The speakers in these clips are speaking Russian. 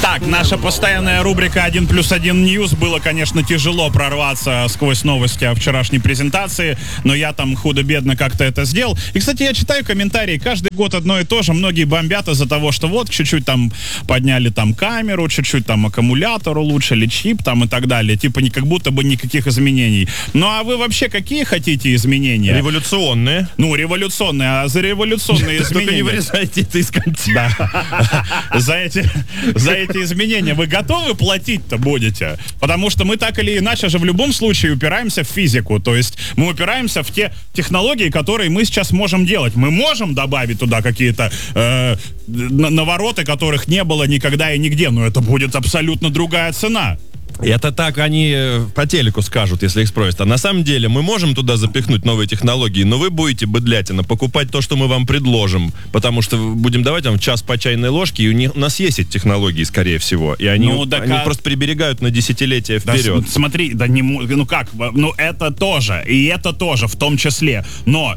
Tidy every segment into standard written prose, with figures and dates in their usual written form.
Так, наша постоянная рубрика «1+1 News». Было, конечно, тяжело прорваться сквозь новости о вчерашней презентации, но я там худо-бедно как-то это сделал. И, кстати, я читаю комментарии, каждый год одно и то же. Многие бомбят из-за того, что вот чуть-чуть там подняли там камеру, чуть-чуть там аккумулятор улучшили, чип там и так далее. Типа как будто бы никаких изменений. Ну, а вы вообще какие хотите изменения? Революционные. Ну, революционные, а за революционные изменения... Только не вырезайте это из контекста. Да. За эти изменения вы готовы платить-то будете? Потому что мы так или иначе же в любом случае упираемся в физику. То есть мы упираемся в те технологии, которые мы сейчас можем делать. Мы можем добавить туда какие-то навороты, которых не было никогда и нигде, но это будет абсолютно другая цена. Это так они по телеку скажут, если их спросят. А на самом деле мы можем туда запихнуть новые технологии, но вы будете, быдлятина, покупать то, что мы вам предложим, потому что будем давать вам час по чайной ложке, и у нас есть эти технологии, скорее всего, и они просто приберегают на десятилетия вперед. Да, смотри, да не, ну как, ну это тоже, и это тоже в том числе, но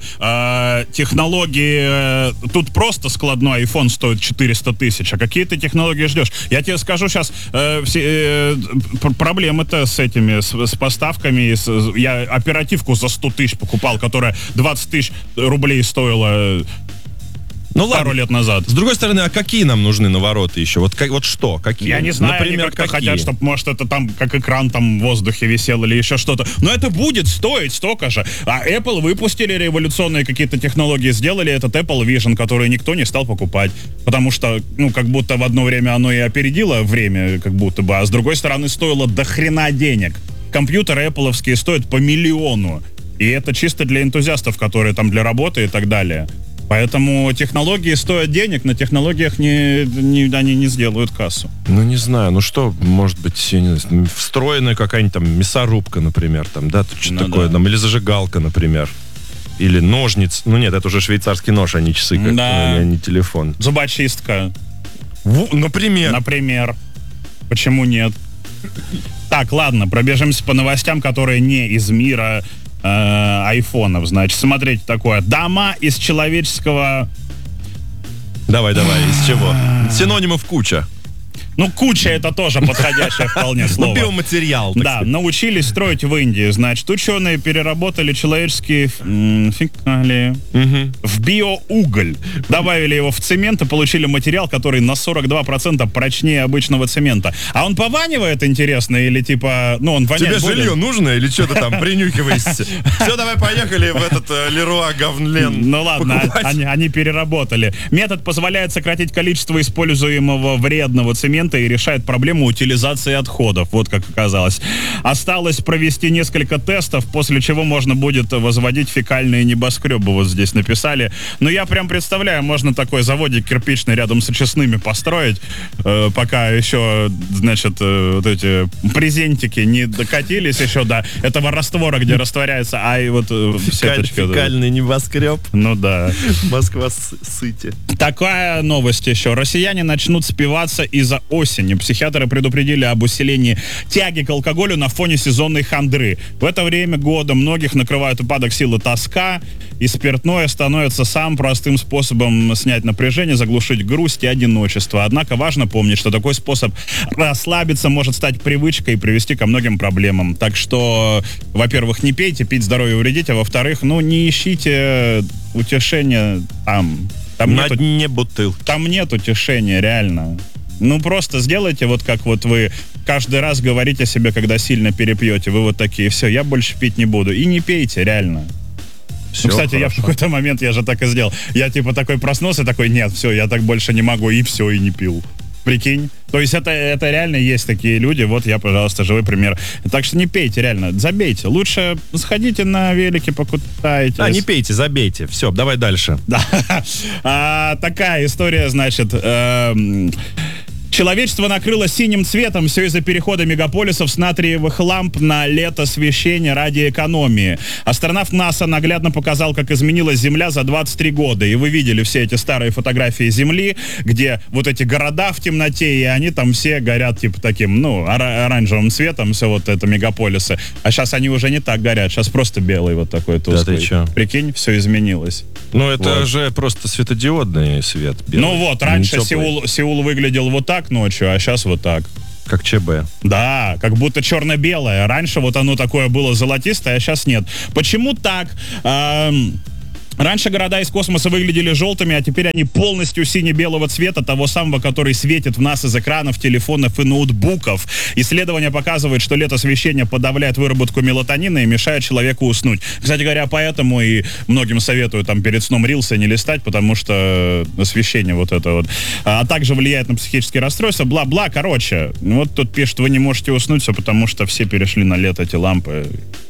технологии, тут просто складной iPhone стоит 400 тысяч, а какие ты технологии ждешь? Я тебе скажу сейчас, проблемы-то с этими, с поставками. Я оперативку за 100 тысяч покупал, которая 20 тысяч рублей стоила пару лет назад. С другой стороны, а какие нам нужны навороты еще? Вот что? Какие? Я не знаю, например, они как-то хотят, чтобы, может, это там, как экран там в воздухе висел или еще что-то. Но это будет стоить столько же. А Apple выпустили революционные какие-то технологии, сделали этот Apple Vision, который никто не стал покупать. Потому что, ну, как будто в одно время оно и опередило время, как будто бы. А с другой стороны, стоило до хрена денег. Компьютеры Apple'овские стоят по миллиону. И это чисто для энтузиастов, которые там для работы и так далее. Поэтому технологии стоят денег, на технологиях они не сделают кассу. Ну, не знаю, ну что, может быть, я не знаю, встроенная какая-нибудь там мясорубка, например, там, да, тут что-то такое, там, или зажигалка, например. Или ножниц. Ну нет, это уже швейцарский нож, а не часы, а не телефон. Зубочистка. Например. Например. Почему нет? Так, ладно, пробежимся по новостям, которые не из мира айфонов. Значит, смотрите такое. Дома из человеческого... Давай, из чего? Синонимов куча. Ну, куча — это тоже подходящее вполне слово. Ну, биоматериал. Да, научились строить в Индии. Значит, ученые переработали человеческие фекалии в биоуголь. Добавили его в цемент и получили материал, который на 42% прочнее обычного цемента. А он пованивает, интересно, или типа... Ну, он воняет. Тебе жилье нужно или что ты там принюхиваешься? Все, давай поехали в этот Леруа Говнлен. Ну ладно, они переработали. Метод позволяет сократить количество используемого вредного цемента и решает проблему утилизации отходов, вот как оказалось. Осталось провести несколько тестов, после чего можно будет возводить фекальные небоскребы, вот здесь написали. Но я прям представляю, можно такой заводик кирпичный рядом с очистными построить, пока еще, значит, вот эти презентики не докатились еще до этого раствора, где растворяется, а и вот сеточка. Фекальный небоскреб. Ну да. Москва-Сити. Такая новость еще. Россияне начнут спиваться из-за осени. Психиатры предупредили об усилении тяги к алкоголю на фоне сезонной хандры. В это время года многих накрывают упадок сил и тоска, и спиртное становится самым простым способом снять напряжение, заглушить грусть и одиночество. Однако важно помнить, что такой способ расслабиться может стать привычкой и привести ко многим проблемам. Так что, во-первых, не пейте, пить здоровью вредить, а во-вторых, ну, не ищите утешения там. На дне бутылки. Там нет утешения, реально. Ну, просто сделайте вот как вот вы каждый раз говорите себе, когда сильно перепьете. Вы вот такие: все, я больше пить не буду. И не пейте, реально. Все, ну, кстати, хорошо. Я в какой-то момент, я же так и сделал. Я типа такой проснулся, такой: нет, все, я так больше не могу. И все, и не пил. Прикинь? То есть это реально есть такие люди. Вот я, пожалуйста, живой пример. Так что не пейте, реально, забейте. Лучше сходите на велике, покатайтесь. Не пейте, забейте. Все, давай дальше. Да. Такая история, значит... Человечество накрыло синим цветом все из-за перехода мегаполисов с натриевых ламп на LED-освещение ради экономии. Астронавт НАСА наглядно показал, как изменилась Земля за 23 года. И вы видели все эти старые фотографии Земли, где вот эти города в темноте, и они там все горят типа таким, ну, оранжевым цветом, все вот это мегаполисы. А сейчас они уже не так горят, сейчас просто белый вот такой тусклый. Да ты чё? Прикинь, все изменилось. Ну, это же просто светодиодный свет белый. Ну вот, раньше Сеул выглядел вот так, так ночью, а сейчас вот так. Как ЧБ. Да, как будто черно-белое. Раньше вот оно такое было золотистое, а сейчас нет. Почему так? Раньше города из космоса выглядели желтыми, а теперь они полностью сине-белого цвета, того самого, который светит в нас из экранов, телефонов и ноутбуков. Исследования показывают, что лет-освещение подавляет выработку мелатонина и мешает человеку уснуть. Кстати говоря, поэтому и многим советую там перед сном рилсы не листать, потому что освещение вот это вот. А также влияет на психические расстройства, бла-бла. Короче, вот тут пишут, вы не можете уснуть, все потому что все перешли на LED эти лампы.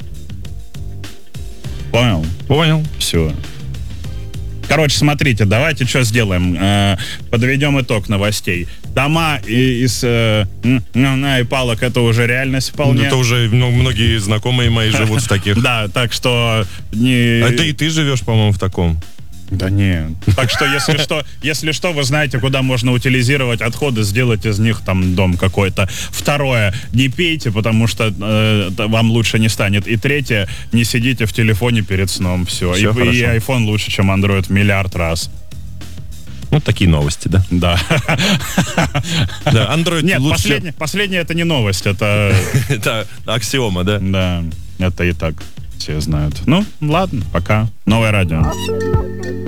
Понял? Понял. Все. Короче, смотрите, давайте что сделаем. Подведем итог новостей. Дома из и палок — это уже реальность вполне. Это уже многие знакомые мои живут в таких. Да, так что... Это и ты живешь, по-моему, в таком. Да нет. Так что, если что, вы знаете, куда можно утилизировать отходы, сделать из них там дом какой-то. Второе, не пейте, потому что вам лучше не станет. И третье, не сидите в телефоне перед сном. Все. И iPhone лучше, чем Android в миллиард раз. Вот такие новости, да? Да. Да, Android нет, лучше... последнее это не новость, это... Это аксиома, да? Да, это и так все знают. Ну, ладно, пока. Новое радио.